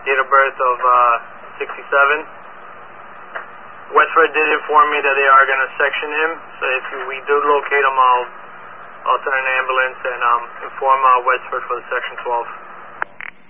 date of birth of 67. Westford did inform me that they are going to section him, so if we do locate him, I'll send an ambulance and inform Westford for the section 12.